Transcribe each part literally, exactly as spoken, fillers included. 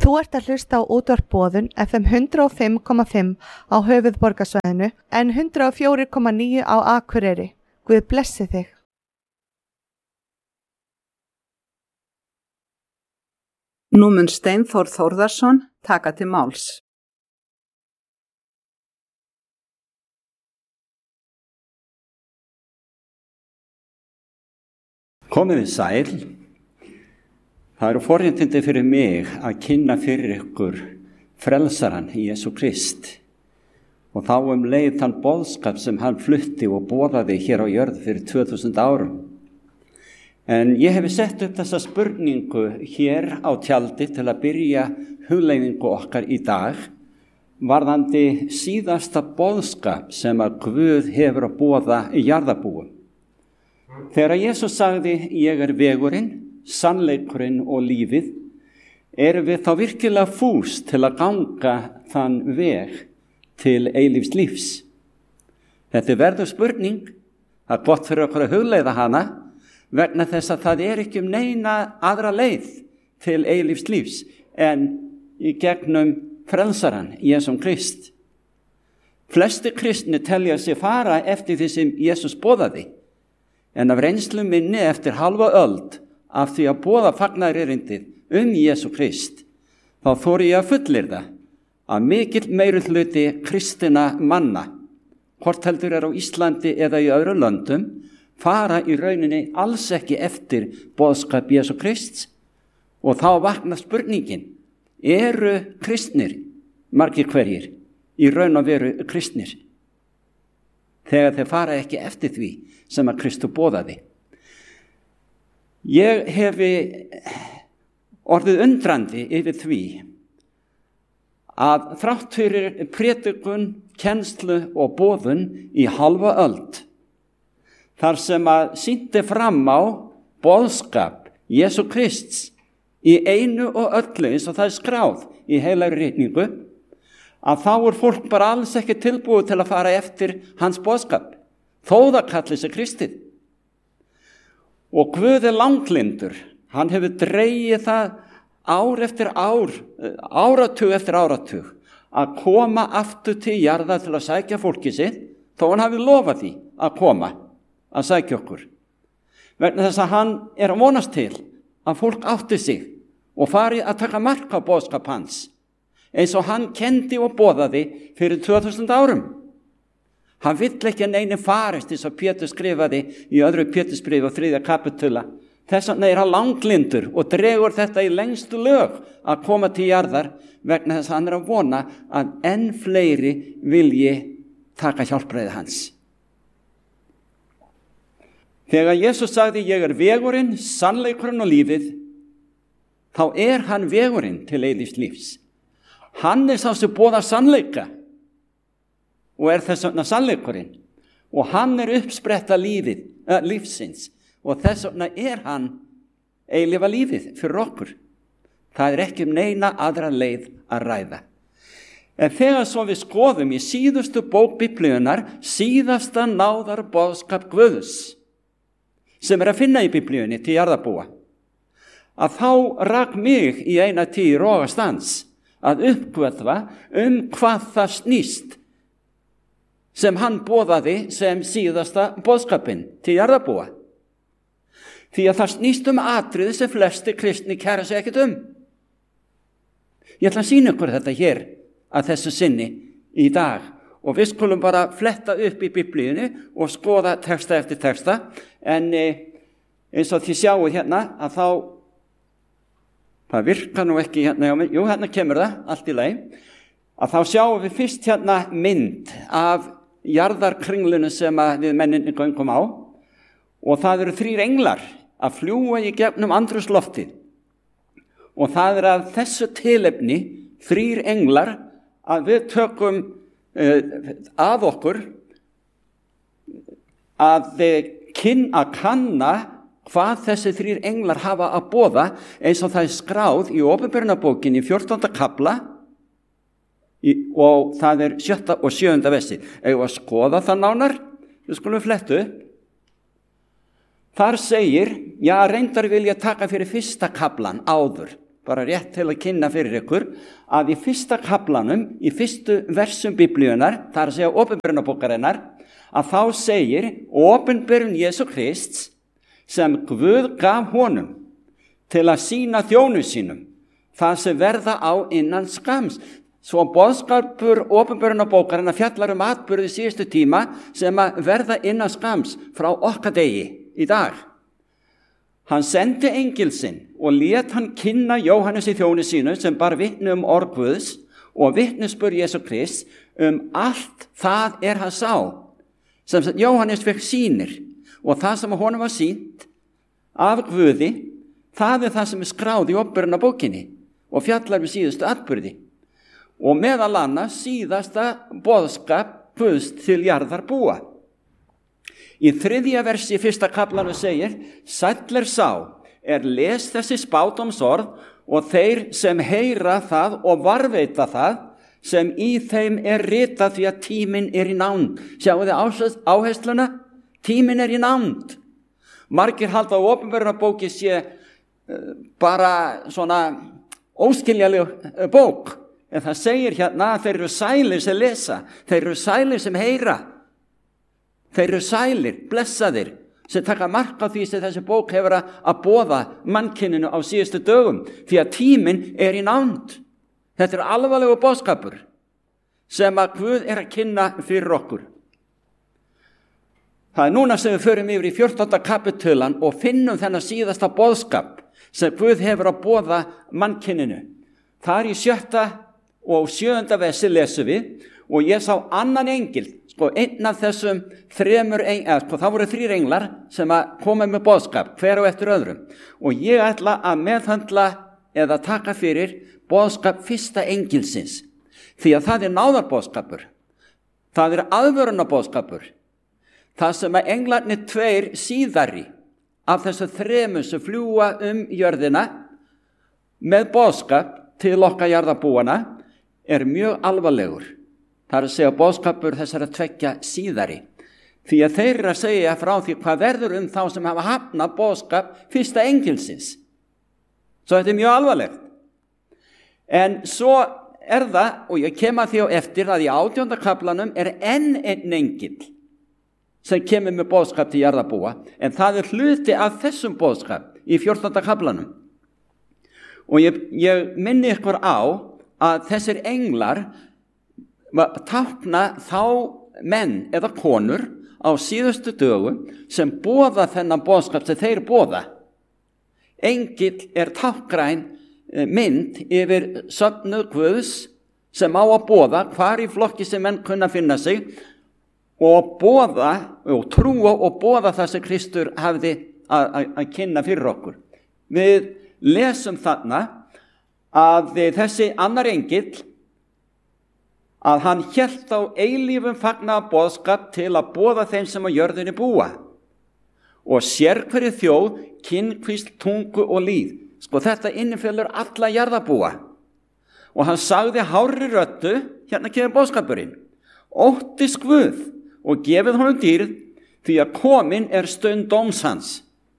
Þú ert að hlusta á útvarp Boðun F M hundrað og fimm komma fimm á höfuðborgarsvæðinu en hundrað og fjögur komma níu á Akureyri. Guð blessi þig. Nú mun Steinþór Þórðarson taka til máls. Komið þið sæl. Það eru forréttindi fyrir mig að kynna fyrir ykkur frelsaran Jesú Krist og þá um leið þann boðskap sem hann flutti og boðaði hér á jörð fyrir tvö þúsund árum. En ég hef sett upp þessa spurningu hér á tjaldi til að byrja hugleiðingu okkar í dag varðandi síðasta boðskap sem að Guð hefur að boða í jarðarbúum. Þegar Jesús sagði, ég er vegurinn, sannleikurinn og lífið, erum við þá virkilega fús til að ganga þann veg til eilífs lífs. Þetta er verður spurning, það er gott fyrir okkur að hugleiða hana, vegna þess að það er ekki um neina aðra leið til eilífs lífs en í gegnum frelsaran Jesú Krist. Flesti kristni telja sig fara eftir því sem Jesús boðaði, en af reynslu minni eftir halva öld af því að boða fagnaðarerindið um Jesú Krist, þá þori ég að fullyrða að mikill meirihluti kristinna manna, hvort heldur er á Íslandi eða í öðrum löndum, fara í rauninni alls ekki eftir boðskap Jesú Krists og þá vakna spurningin, eru kristnir, margir hverjir, í raun og veru kristnir, þegar þeir fara ekki eftir því sem að Kristur boðaði. Ég hefi orðið undrandi yfir því að þrátt fyrir prédikun, kennslu og boðun í halva öld, þar sem að sýndi fram á boðskap Jesú Krists í einu og öllu eins og það er skráð í heilagri ritningu, að þá er fólk bara alls ekki tilbúið til að fara eftir hans boðskap, þó það kalli sig kristið. Og Guð er langlyndur, hann hefur dregið það ár eftir ár, áratug eftir áratug, að koma aftur til jarðar til að sækja fólkið sitt, þó hann hafi lofað því að koma, að sækja okkur. Vegna þess að hann er að vonast til að fólk átti sig og fari að taka mark á boðskap hans, eins og hann kendi og boðaði fyrir tvö þúsund árum. Hann vill ekki að neini farist eins og Pétur skrifaði í öðru Pétursbréfi á þriðja kapitula. Þess vegna er hann langlyndur og dregur þetta í lengstu lög að koma til jarðar vegna þess að hann er að vona að enn fleiri vilji taka hjálpræði hans. Þegar Jesús sagði ég er vegurinn, sannleikurinn og lífið, þá er hann vegurinn til eilífs lífs. Hann er sá sem boðar sannleika og er þess vegna sannleikurinn og hann er uppspretta lífið, äh, lífsins og þess vegna er hann eilífa lífið fyrir okkur. Það er ekki um neina aðra leið að ræða. En þegar svo við skoðum í síðustu bók Biblíunnar, síðasta náðar boðskap Guðs, sem er að finna í Biblíunni til jarðarbúa, að þá rak mig í eina tíð rogastans að uppgötva um hvað það snýst sem hann boðaði sem síðasta boðskapinn til jarðarbúa. Því að það snýst um atriði sem flesti kristni kæra sig ekkert um. Ég ætla að sýna ykkur þetta hér að þessu sinni í dag og við skulum bara fletta upp í Biblíunni og skoða texta eftir texta en eins og þið sjáu hérna að þá það virkar nú ekki hérna, jú hérna kemur það, allt í lagi, að þá sjáum við fyrst hérna mynd af jarðarkringlunu sem við menninni göngum á og það eru þrír englar að fljúga í gegnum andrúmsloftið og það er að þessu tilefni þrír englar að við tökum uh, að okkur að, kyn, að kanna hvað þessi þrír englar hafa að boða eins og það er skráð í Opinberunarbókinni í fjórtánda kafla í, og það er sjötta og sjöunda versi. Eigum að skoða það nánar? Við skulum flettu upp. Þar segir, já reyndar vil ég taka fyrir fyrsta kaflan áður, bara rétt til að kynna fyrir ykkur, að í fyrsta kaflanum, í fyrstu versum biblíunar, það er að segja opinberunarbókarinnar, að þá segir opinberun Jesú Krists sem Guð gaf honum til að sýna þjónu sínum, það sem verða á innan skams. Svo boðskapur opinberunarbókarinnar fjallar um atburði síðustu tíma sem að verða innan skams frá okkar degi í dag. Hann sendi engil sinn og lét hann kynna Jóhannes í þjónu sínu sem bar vitni um orð Guðs og vitnisburð Jesú Krists um allt það er hann sá. Sem Jóhannes fekk sýnir og það sem honum var sýnt af Guði, það er það sem er skráð í opinberunarbókinni og fjallar við síðustu atburði. Og meðal annars síðasta boðskap Guðs til jarðar búa. Í þriðja versi fyrsta kaflanum segir, sæll er sá, er les þessi spádómsorð og þeir sem heyra það og varveita það, sem í þeim er ritað því að tíminn er í nánd. Sjáu þið áhersluna? Tíminn er í nánd. Margir halda á opinberunarbóki sé uh, bara svona óskiljanleg bók. En það segir hérna að þeir eru sælir sem lesa, þeir eru sælir sem heyra, þeir eru sælir, blessaðir, sem taka mark á því sem þessi bók hefur að boða mannkyninu á síðustu dögum, því að tíminn er í nánd. Þetta er alvarlegu boðskapur sem að Guð er að kynna fyrir okkur. Það er núna sem við förum yfir í fjórtánda kapitulan og finnum þennan síðasta boðskap sem Guð hefur að boða mannkyninu. Það er í sjötta og sjöunda versi lesum við og ég sá annan engil, sko einn af þessum þremur, eða sko það voru þrír englar sem að koma með boðskap, hver og eftir öðrum. Og ég ætla að meðhandla eða taka fyrir boðskap fyrsta engilsins, því að það er náðarboðskapur, það er aðvörunarboðskapur, það sem að englarnir tveir síðari af þessu þremur sem fljúa um jörðina með boðskap til okkar jarðarbúana er mjög alvarlegur. Það er að segja boðskapur þessara tveggja síðari. Því að þeir eru að segja frá því hvað verður um þá sem hafa hafnað boðskap fyrsta engilsins. Svo þetta er mjög alvarlegt. En svo er það, og ég kem að því á eftir, að í átjánda kaflanum er enn einn engil sem kemur með boðskap til jarðarbúa, en það er hluti af þessum boðskap í fjórtánda kaflanum. Og ég, ég minni ykkur á að þessir englar tákna þá menn eða konur á síðustu dögum sem boða þennan boðskap sem þeir boða. Engill er tákgræn mynd yfir söfnuð Guðs sem á að boða hvar í flokki sem menn kunna finna sig og boða og trúa og boða það sem Kristur hafði að, að, að kynna fyrir okkur. Við lesum þarna að þessi annar engill að hann hélt á eilífum fagnaða boðskap til að boða þeim sem á jörðinni búa og sérhverju þjóð, kynnkvísl, tungu og líð. Sko þetta innifelur alla jarðarbúa og hann sagði hárri röddu, hérna kemur boðskapurinn, óttist Guð og gefið honum dýrð því að komin er stund dóms hans.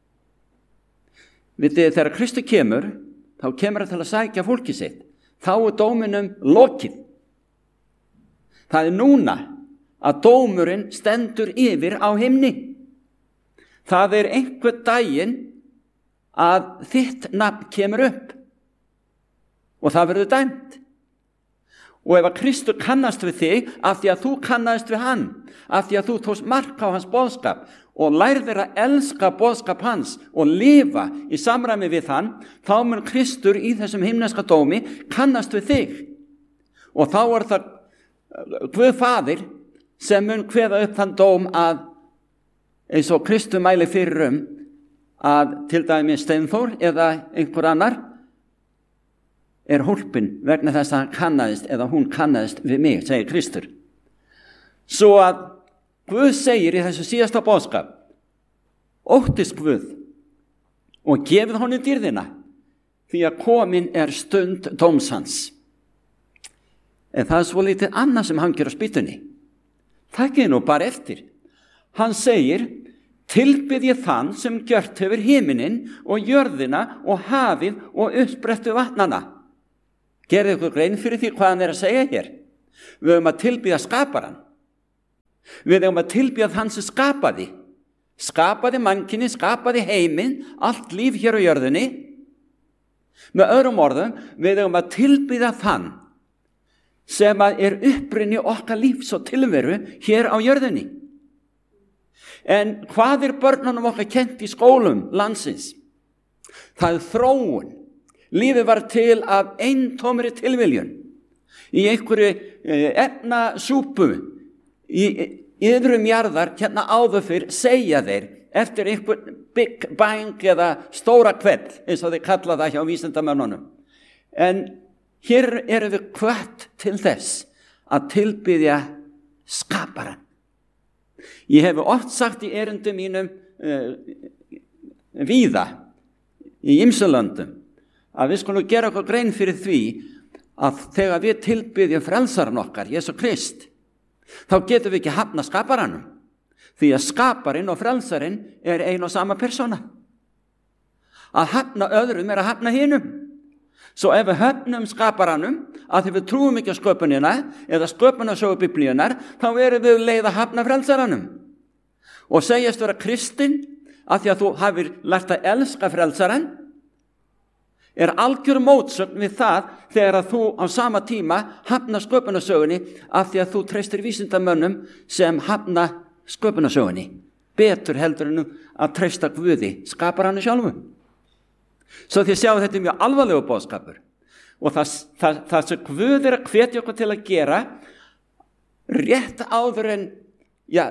Vitið, þegar Kristur kemur, þá kemur hann til að sækja fólkið sitt. Þá er dóminum lokið. Það er núna að dómurinn stendur yfir á himni. Það er einhver daginn að þitt nafn kemur upp og það verður dæmt. Og ef að Kristur kannast við þig af því að þú kannast við hann, af því að þú tókst mark á hans boðskap og lærðir að elska boðskap hans og lifa í samræmi við hann, þá mun Kristur í þessum himneska dómi kannast við þig. Og þá er það Guð Faðir sem mun kveða upp þann dóm að, eins og Kristur mæli fyrir um, að til dæmi Steinþór eða einhver annar er hólpin vegna þess að hann kannaðist eða hún kannaðist við mig, segir Kristur. Svo að Guð segir í þessu síðasta boðskap, óttist Guð og gefið honum dýrðina því að komin er stund dóms hans. En það er svo lítið annað sem hann gerir á spýtunni. Takkið nú bara eftir. Hann segir, tilbið ég þann sem gjört hefur himinin og jörðina og hafið og uppsprettu vatnana. Gerðu ykkur grein fyrir því hvað hann er að segja hér. Við höfum að tilbýða skaparan. Við höfum að tilbýða þann sem skapaði. Skapaði mannkyni, skapaði heiminn, allt líf hér á jörðinni. Með öðrum orðum, við höfum að tilbýða þann sem er upprunni okkar lífs og tilveru hér á jörðinni. En hvað er börnunum okkar kennt í skólum landsins? Það er þróun. Lífið var til af eintómri tilviljun. Í einhverju efnasúpu í yðrum jarðar hérna áður fyrr segja þeir eftir einhver Big Bang eða stóra kveld, eins og þeir kalla það hjá vísindamönnunum. En hér erum við hvött til þess að tilbiðja skaparan. Ég hef oft sagt í erindum mínum uh, víða í ýmsum löndum að við skulum gera okkur grein fyrir því að þegar við tilbiðjum frelsaran okkar, Jesú Krist, þá getum við ekki hafna skaparanum. Því að skaparinn og frelsarinn er ein og sama persóna. Að hafna öðrum er að hafna hinum. Svo ef við höfnum skaparanum, að því við trúum ekki á sköpunina eða sköpunarsögu Biblíunar, þá erum við leið að hafna frelsaranum. Og segjast vera kristinn að því að þú hafir lært að elska frelsaran, er algjör mótsögn við það þegar að þú á sama tíma hafna sköpunarsögunni af því að þú treystir vísindamönnum sem hafna sköpunarsögunni. Betur heldur en að treysta Guði, skapar hann sjálfu. Svo þið sjáu þetta er mjög alvarlegu boðskapur. Og það, það, það sem Guð er að hvetja okkur til að gera, rétt áður en, já,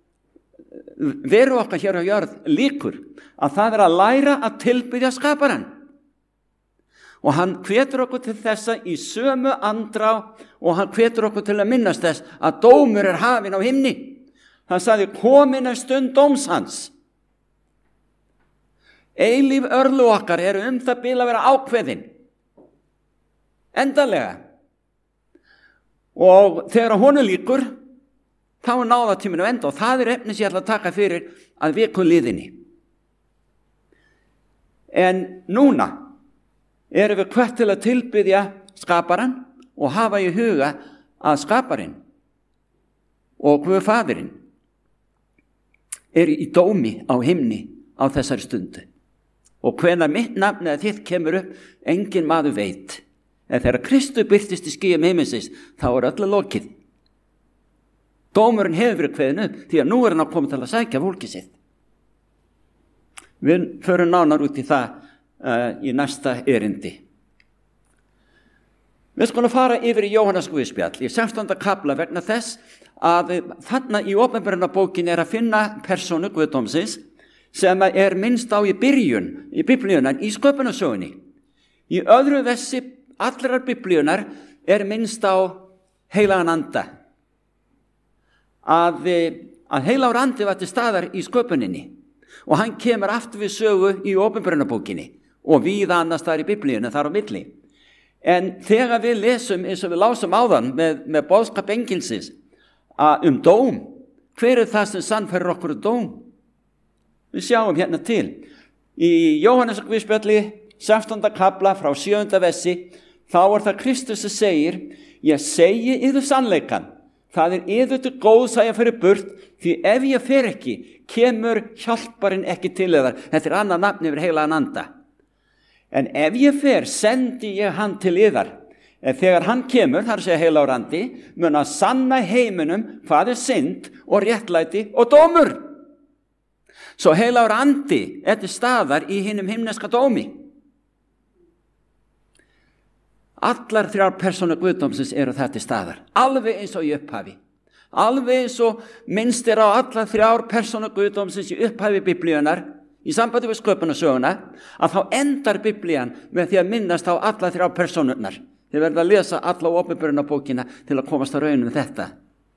veru okkar hér á jörð líkur, að það er að læra að tilbiðja skaparan. Og hann hvetur okkur til þessa í sömu andrá og hann hvetur okkur til að minnast þess að dómur er hafinn á himni. Hann sagði, komin er stund dóms hans. Eilíf örlu okkar eru um það bil að vera ákveðin. Endanlega. Og þegar honum líkur, þá er náðatíminu enda og það er efnis ég ætla að taka fyrir að viku liðinni. En núna erum við hvött til að tilbiðja skaparan og hafa í huga að skaparinn og Guð faðirinn er í dómi á himni á þessari stundu. Og hvenær mitt nafn eða þitt kemur upp, engin maður veit. En þegar Kristur birtist í skýjum himinsins, þá er öllu lokið. Dómurinn hefur verið kveðin upp, því að nú er hann að koma til að sækja fólkið sitt. Við förum nánar út í það uh, í næsta erindi. Við skulum fara yfir í Jóhannes guðspjall í sextánda kafla vegna þess að þarna í Opinberunarbókinni er að finna persónu Guðdómsins sem er minnst á í byrjun í Biblíunar í sköpunarsögunni. Í öðru vessi allrar Biblíunar er minnst á heilagan anda. Að, að heilagur andi var til staðar í sköpuninni og hann kemur aftur við sögu í Opinberunarbókinni og víða annars staðar í Biblíunni þar á milli. En þegar við lesum eins og við lásum áðan með, með boðskap engilsins um dóm, hver er það sem sannfærir okkur um dóm? Við sjáum hérna til. Í Jóhannes guðspjalli, sextánda kafla frá sjöunda vessi, þá er það Kristus sem segir, ég segi yður sannleikan, það er yður til góðs að ég fyrir burt, því ef ég fer ekki, kemur hjálparinn ekki til yðar. Þetta er annað nafn yfir heilagan anda. En ef ég fer, sendi ég hann til yðar. En þegar hann kemur, þar segja heilagur andi, mun að sanna heiminum hvað er synd og réttlæti og dómur. Svo heilagur andi er til staðar í hinum himneska dómi. Allar þrjár persónur Guðdómsins eru það til staðar, alveg eins og í upphafi. Alveg eins og minnst er á allar þrjár persónur Guðdómsins í upphafi Biblíunar, í sambandi við sköpunarsöguna, að þá endar Biblían með því að minnast á alla þrjá persónurnar. Þið verða að lesa alla Opinberunarbókina til að komast á raun um þetta.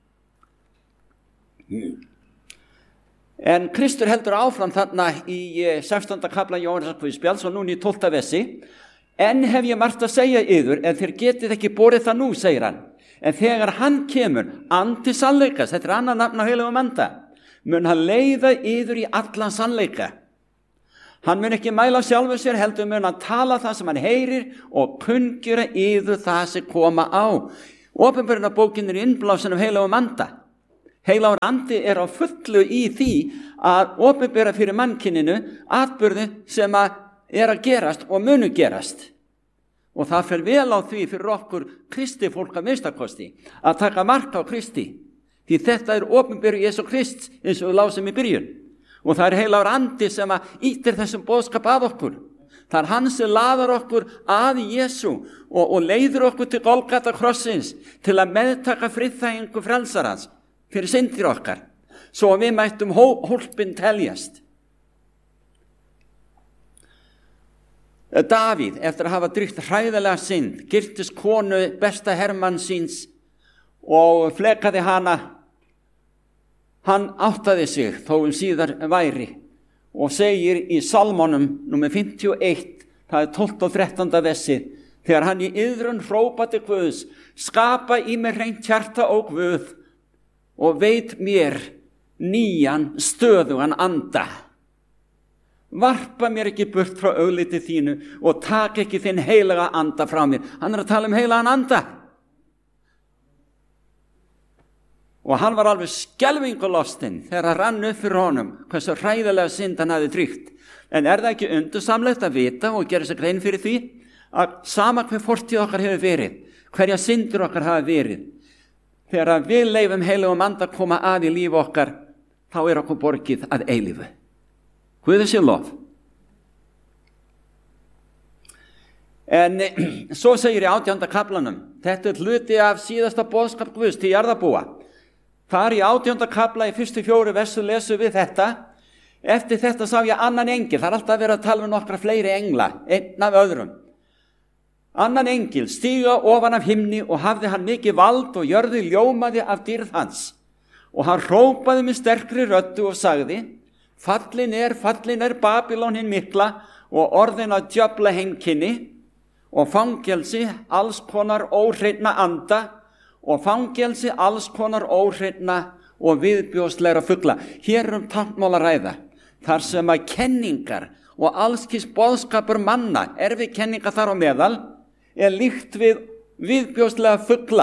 En Kristur heldur áfram þarna í sextánda kafla Jóhannesar guðspjalls og núna í tólfta vessi. En hef ég margt að segja yður, en þér getið ekki borið það nú, segir hann. En þegar hann kemur, andi sannleikas, þetta er annað nafn á heilagum anda. mun hann leiða yður í allan sannleika. Hann mun ekki mæla sjálfur sér, heldur mun hann tala það sem hann heyrir og kunngjöra yður það sem koma á. Opinberunarbókin er innblásin af heilagum anda. Heilagur andi er á fullu í því að opinbera fyrir mannkyninu atburði sem að er að gerast og munu gerast. Og það fer vel á því fyrir okkur Kristi fólk að minnstakosti að taka mark á Kristi. Því þetta er opinberu Jesú Krist eins og við lásum í byrjun. Og það er heilagur andi sem að ýtir þessum boðskap að okkur. Það er hann sem laðar okkur að Jesú og, og leiður okkur til Golgata krossins til að meðtaka friðþægingu frelsarans fyrir syndir okkar, svo að við mættum hólpin teljast. Davíð, eftir að hafa drygt hræðilega synd, girtist konu besta hermann síns og flekaði hana. Hann áttaði sig þó um síðar væri og segir í Salmonum númer fimmtíu og eitt, það er tólfta og þrettánda versið, þegar hann í iðrun hrópaði Guðs, skapa í mér hreint hjarta ó Guð og veit mér nýjan stöðugan anda. Varpa mér ekki burt frá augliti þínu og tak ekki þinn heilaga anda frá mér. Hann er að tala um heilagan anda. Og hann var alveg skelfingulostinn þegar hann rann upp fyrir honum hversu hræðilega synd hann hafði drygt. En er það ekki undursamlegt að vita og gera sér grein fyrir því að sama hver fortíð okkar hefur verið, hverja syndir okkar hafa verið, þegar við leifum heilagum anda að koma að í lífi okkar, þá er okkur borgið að eilífu. Guði sé lof. En svo segir í átjánda kaflanum, þetta er hluti af síðasta boðskap Guðs til jarðarbúa. Þar í átjánda kafla í fyrstu fjóru versu lesum við þetta. Eftir þetta sá ég annan engil. Það er alltaf verið að tala um nokkra fleiri engla, einn af öðrum. Annan engil stíga ofan af himni og hafði hann mikið vald og jörði ljómaði af dýrð hans. Og hann hrópaði með sterkri röddu og sagði, fallin er, fallin er Babylon hinn mikla og orðin að djöfla heimkynni og fangelsi alls konar óhreinna anda og fangelsi alls konar óhreinna og viðbjóðslegra fugla. Hér er um táknmál að ræða, þar sem að kenningar og allskis boðskapur manna, erfið kenningar þar á meðal, er líkt við viðbjóðslega fugla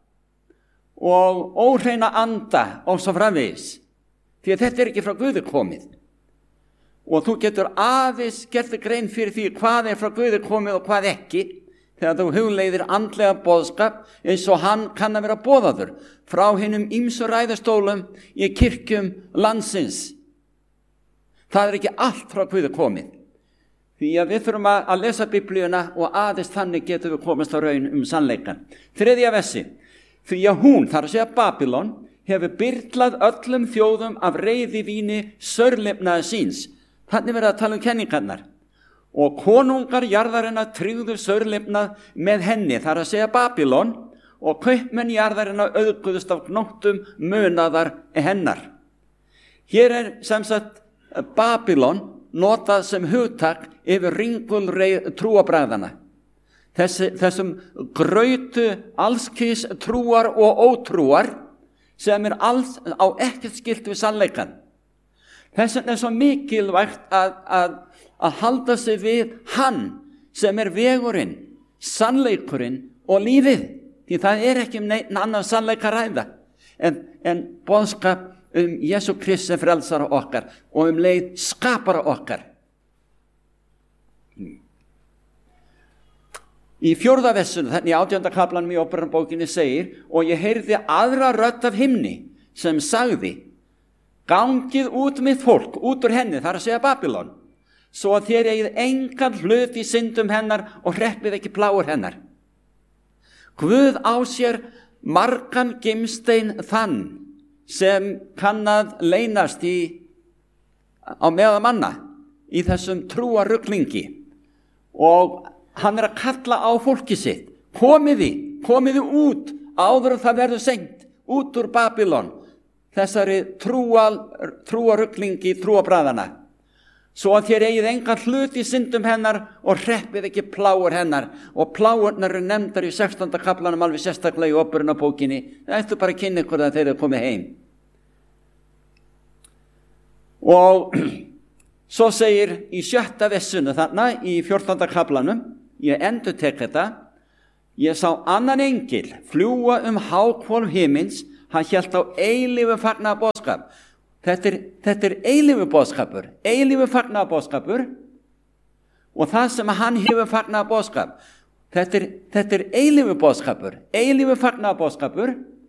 og óhreina anda og svo framvegis. Því að þetta er ekki frá Guði komið. Og þú getur aðeins gert grein fyrir því hvað er frá Guði komið og hvað ekki, þegar þú hugleiðir andlega boðskap eins og hann kann að vera boðaður frá hinum ýmsu ræðustólum í kirkjum landsins. Það er ekki allt frá Guði komið. Því að við þurfum að lesa Biblíuna og aðeins þannig getum við komast á raun um sannleikan. Þriðja versi. Því að hún, þar að segja Babylon, hefur byrlað öllum þjóðum af reiði víni sörlifnaði síns. Þannig verið að tala um kenningarnar. Og konungar jarðarinnar tryggðu sörlifnað með henni, þar að segja Babylon, og kaupmenn jarðarinnar auðguðust af gnóttum munaðar hennar. Hér er sem sagt Babylon notað sem hugtak yfir ringulreið trúarbragðana. Þessi, þessum grautu allskis trúar og ótrúar sem er alls á ekkert skylt við sannleikan. Þess vegna er svo mikilvægt að, að, að halda sig við hann sem er vegurinn, sannleikurinn og lífið. Því það er ekki um neinn annan sannleika ræða en, en boðskap um Jesú Krist sem frelsara okkar og um leið skapara okkar. Í fjórða versun, þannig í átjánda kaflanum í Óperubókinni segir, og ég heyrði aðra rödd af himni sem sagði, gangið út mitt fólk, út úr henni, þar að segja Babylon, svo að þér eigið engan hlut í syndum hennar og hreppið ekki pláur hennar. Guð á sér margan gimstein þann sem kann að leynast í, á meðal manna í þessum trúarruglingi og hann er að kalla á fólki sitt, komiði, komiði út áður það verður seint, út úr Babylon, þessari trúarruglingi trúabræðana, svo að þér eigið engan hlut í syndum hennar og hreppið ekki pláur hennar. Og pláurnar eru nefndar í sextánda kaflanum alveg sérstaklega í Óperubókinni. Það ættu bara að kynna ykkur að þeir eru komið heim. Og svo segir í sjötta vessunu þarna í fjórtánda kaflanum, ég endurtek þetta, ég sá annan engil fljúga um háhvolf himins, hann hélt á eilífu fagnaðarboðskap. Þetta er, þetta er eilífu boðskapur, eilífu fagnaðarboðskapur, og það sem hann hefur fagnaðarboðskap, þetta er, þetta er eilífu boðskapur, eilífu fagnaðarboðskapur,